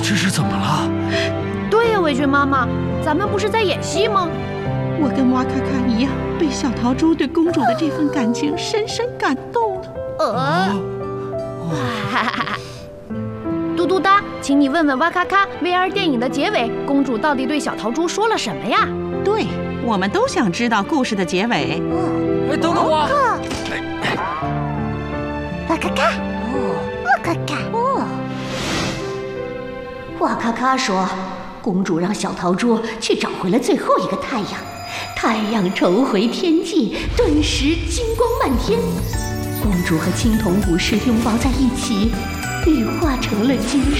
这是怎么了？ 对呀，伟俊妈妈，咱们不是在演戏吗？ 我跟哇咔咔一样，被小桃猪对公主的这份感情深深感动了。 嘟嘟哒，请你问问哇咔咔 VR 电影的结尾，公主到底对小桃猪说了什么呀？ 对，我们都想知道故事的结尾。 哎，等等我！ 哇咔咔，哇咔咔，哇咔咔说，公主让小桃猪去找回了最后一个太阳，太阳重回天际，顿时金光漫天。公主和青铜武士拥抱在一起，羽化成了金